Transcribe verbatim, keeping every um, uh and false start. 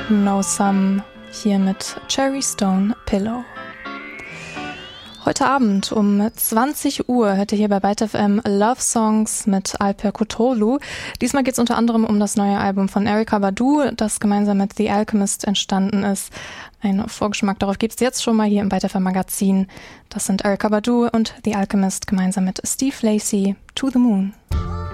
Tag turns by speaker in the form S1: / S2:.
S1: Know Some hier mit Cherry Stone Pillow. Heute Abend um zwanzig Uhr hört ihr hier bei Byte F M Love Songs mit Alper Kutolu. Diesmal geht es unter anderem um das neue Album von Erykah Badu, das gemeinsam mit The Alchemist entstanden ist. Ein Vorgeschmack darauf gibt es jetzt schon mal hier im Byte F M Magazin. Das sind Erykah Badu und The Alchemist gemeinsam mit Steve Lacy, To the Moon.